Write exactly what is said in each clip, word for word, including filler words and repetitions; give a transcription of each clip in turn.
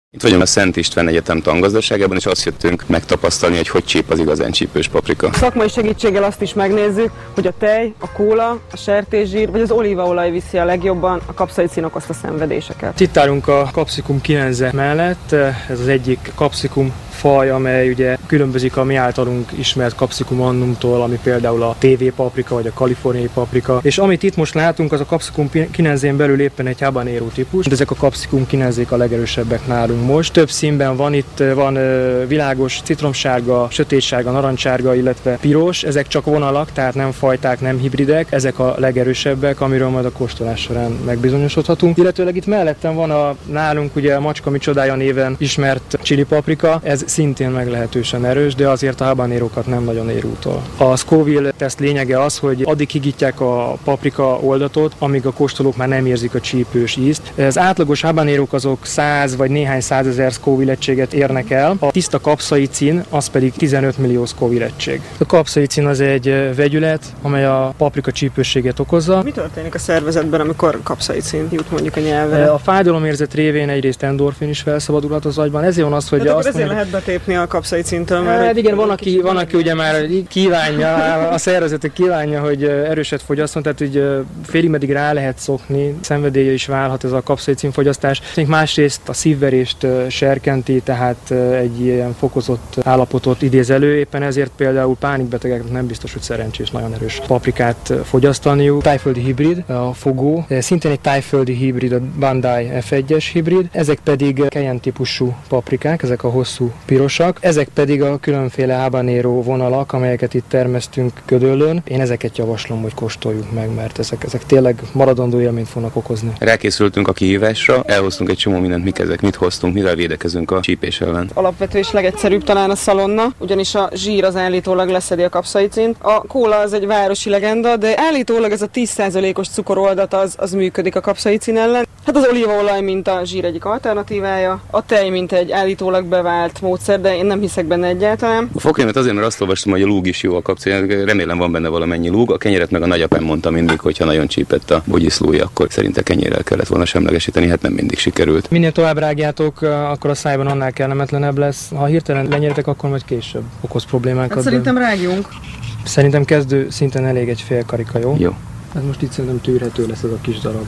Itt vagyunk a Szent István Egyetem tangazdaságában, és azt jöttünk megtapasztalni, hogy hogy csíp az igazán csípős paprika. Szakmai segítséggel azt is megnézzük, hogy a tej, a kóla, a sertészsír vagy az olívaolaj viszi a legjobban a kapszaicin okozta szenvedéseket. Itt állunk a Capsicum chinense mellett, ez az egyik capsicum faj, amely ugye különbözik a mi általunk ismert Capsicum annumtól, ami például a té vé paprika vagy a kaliforniai paprika. És amit itt most látunk, az a Capsicum chinensén belül éppen egy habanero típus. Ezek a Capsicum chinensék a legerősebbek nálunk most. Több színben van, itt van világos citromsárga, sötétsárga, narancssárga, illetve piros. Ezek csak vonalak, tehát nem fajták, nem hibridek. Ezek a legerősebbek, amiről majd a kóstolás során megbizonyosodhatunk. Illetőleg itt mellettem van a nálunk ugye a macska micsodája néven ismert chili paprika. Ez szintén meglehetősen erős, de azért a habanerokat nem nagyon ér úttól. A Scoville teszt lényege az, hogy addig higítják a paprika oldatot, amíg a kóstolók már nem érzik a csípős ízt. Az átlagos habanerok azok száz vagy néhány százezer Scoville egységet érnek el, a tiszta kapszaicin az pedig tizenöt millió Scoville egység. A kapszaicin az egy vegyület, amely a paprika csípősségét okozza. Mi történik a szervezetben, amikor kapszaicin jut mondjuk a nyelvre? A fájdalomérzet révén egyrészt endorfin is felszabadulhat az agyban. Ezért van az, hogy de azt ezért lehet betépni a kapszaicintől, mert hát igen, van aki, van, aki ugye már kívánja, a szervezete kívánja, hogy erőset fogyasszon, tehát hogy félig meddig rá lehet szokni, szenvedélye is válhat ez a kapszaicin fogyasztás. Másrészt a szívverést serkenti, tehát egy ilyen fokozott állapotot idéz elő, éppen ezért például pánikbetegeknek nem biztos, hogy szerencsés nagyon erős paprikát fogyasztaniuk. Tájföldi hibrid, a fogó, szintén egy tájföldi hibrid, a Bandai ef egyes hibrid, ezek pedig Cayenne típusú paprikák, ezek a hosszú pirosak, ezek pedig a különféle habanero vonalak, amelyeket itt termesztünk Gödöllőn. Én ezeket javaslom, hogy kóstoljuk meg, mert ezek, ezek tényleg maradandó élményt fognak okozni. Rákészültünk a kihívásra, elhoztunk egy csomó mindent, mik ezek, mit hoztunk, mivel védekezünk a csípés ellen. Alapvető és legegyszerűbb talán a szalonna, ugyanis a zsír az állítólag leszedi a kapszaicint. A kóla az egy városi legenda, de állítólag ez a tíz százalékos cukoroldat az, az működik a kapszaicin ellen. Hát az olívaolaj, mint a zsír egyik alternatívája, a tej, mint egy állítólag bevált módszer, de én nem hiszek benne egyáltalán. A fogkrémet azért, mert azt olvastam, hogy a lúg is jó a kapszaicin, remélem van benne valamennyi lúg. A kenyeret meg a nagyapám mondta mindig, hogy ha nagyon csípett a bugyiszlúja, akkor szerinte kenyérrel kellett volna semlegesíteni, hát nem mindig sikerült. Minél tovább rágjátok, akkor a szájban annál kellemetlenebb lesz. Ha hirtelen lenyeritek, akkor majd később okoz problémákat. Hát szerintem rágjunk. Szerintem kezdő szinten elég egy fél karika, jó? Jó. Ez most itt szerintem tűrhető lesz ez a kis darab.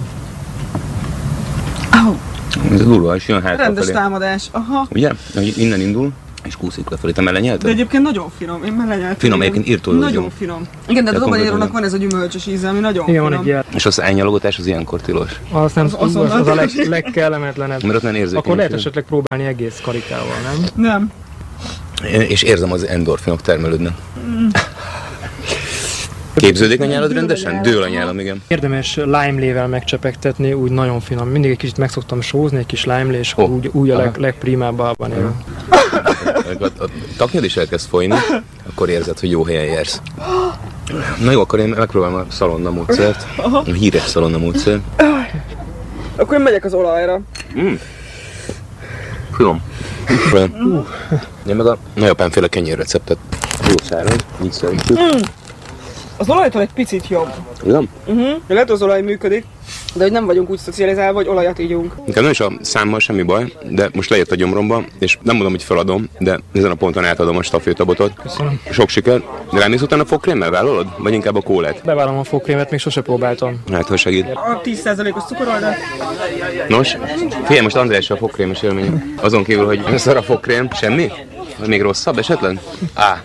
Oh. Ez durva, és jön hátrafelé. Rendes támadás, aha. Ugye? Innen indul, és kúszik lefelé. Te melenyelted? De egyébként nagyon finom, én melenyeltem. Finom, egyébként írtózó. Nagyon finom. Igen, de a habanerónak van ez a gyümölcsös íze, ami nagyon igen, finom. Van egy ilyen. És az elnyalogatás az ilyenkor tilos? Az, nem, az, az, az a leg, legkellemetlenebb. Mert ott nem érzékeny. Akkor lehet esetleg próbálni egész karikával, nem? Nem. És érzem, az endorfinok termelődnek. Mm. Képződik a nyálad rendesen? Dől a nyálam, igen. Érdemes limelével megcsepegtetni, úgy nagyon finom. Mindig egy kicsit meg szoktam sózni, egy kis limelé, és oh. úgy, úgy a leg, legprimább a habanero. A, a taknyod is elkezd folyni, akkor érzed, hogy jó helyen jársz. Na jó, akkor én megpróbálom a szalonna módszert, a híres szalonna módszert. Akkor én megyek az olajra. Mm. Finom. Uh. Én meg a nagyapámféle kenyérreceptet jó száraz, így szerintük. Mm. Az olajtól egy picit jobb. Igen? Uh-huh. Lehet, az olaj működik, de hogy nem vagyunk úgy szocializálva, hogy olajat ígyunk. Nekem nem is a számmal semmi baj, de most lejött a gyomromba, és nem mondom, hogy feladom, de ezen a ponton átadom a stafétabotot. Köszönöm. Sok siker. De rámész utána a fogkrémmel, vállalod? Vagy inkább a kólát? Bevállalom a fogkrémet, még sose próbáltam. Hát, ha segít. A tíz százalékos cukoroldat. Nos, figyelj, most András a fogkrémes élmény. Azon kívül, hogy szar a fogkrém, semmi? Vagy még rosszabb esetlen? Á.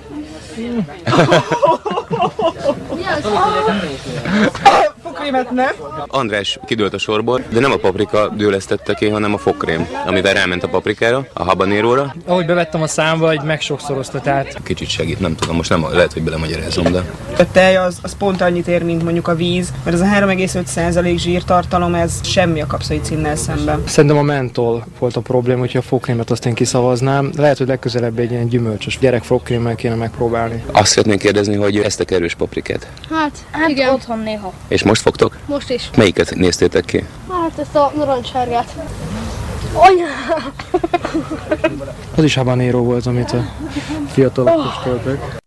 Fogkrémet nem. András kidőlt a sorból, de nem a paprika dőlesztette ki, hanem a fogkrém, amivel ráment a paprikára, a habaneróra. Ahogy bevettem a számba, egy megsokszorozta, tehát... Kicsit segít, nem tudom, most nem lehet, hogy belemagyarázom, de... A tej az, az pont annyit ér, mint mondjuk a víz, mert ez a három egész öt százalék zsírtartalom, ez semmi a kapszaicinnel szemben. Szerintem a mentol volt a probléma, hogyha a fogkrémet azt én kiszavaznám. Lehet, hogy legközelebb egy ilyen gyümölcsös gyerek fogkrémmel kéne megpróbálni. Azt szeretnénk kérdezni, hogy eztek erős paprikát? Hát, hát igen. Otthon néha. És most fogtok? Most is. Melyiket néztétek ki? Hát ezt a narancssárgát. Anya! Az is habanero volt, amit a fiatalok kóstoltak.